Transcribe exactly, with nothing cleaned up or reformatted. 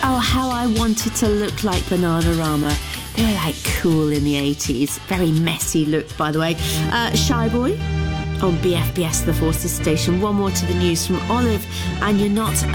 Oh, how I wanted to look like Bananarama. They were like cool in the eighties. Very messy look, by the way. Uh, Shy Boy on B F B S The Forces Station. One more to the news from Olive, and you're not